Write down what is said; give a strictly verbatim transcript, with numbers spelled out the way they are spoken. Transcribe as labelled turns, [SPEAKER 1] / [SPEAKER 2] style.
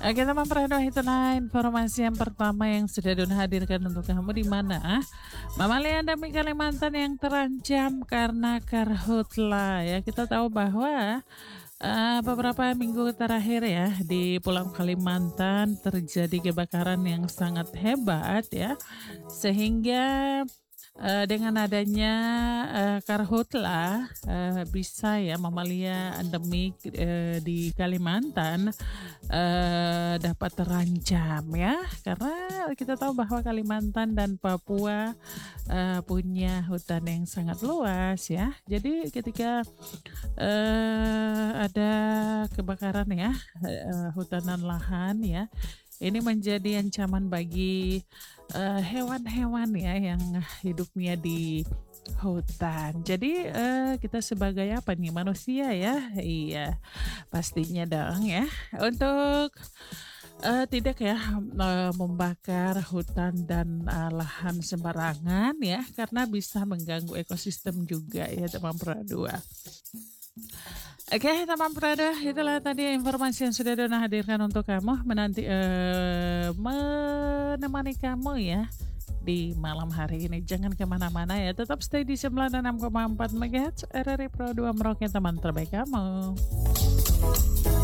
[SPEAKER 1] Oke teman Prado, itulah informasi yang pertama yang sudah Don hadirkan untuk kamu, di mana mamalia endemik Kalimantan yang terancam karena karhutla ya. Kita tahu bahwa uh, beberapa minggu terakhir ya di Pulau Kalimantan terjadi kebakaran yang sangat hebat ya, sehingga Uh, dengan adanya uh, karhutla uh, bisa ya mamalia endemik uh, di Kalimantan uh, dapat terancam ya, karena kita tahu bahwa Kalimantan dan Papua uh, punya hutan yang sangat luas ya. Jadi ketika uh, ada kebakaran ya, uh, hutanan lahan ya, ini menjadi ancaman bagi uh, hewan-hewan ya yang hidupnya di hutan. Jadi uh, kita sebagai apa nih, manusia ya, iya pastinya dong ya, untuk uh, tidak ya uh, membakar hutan dan uh, lahan sembarangan ya, karena bisa mengganggu ekosistem juga ya teman Pradua. Oke teman Prada, itulah tadi informasi yang sudah Dona hadirkan untuk kamu, menanti uh, menemani kamu ya di malam hari ini. Jangan kemana-mana ya, tetap stay di sembilan puluh enam koma empat megahertz R R I Pro dua, meroket teman terbaik kamu.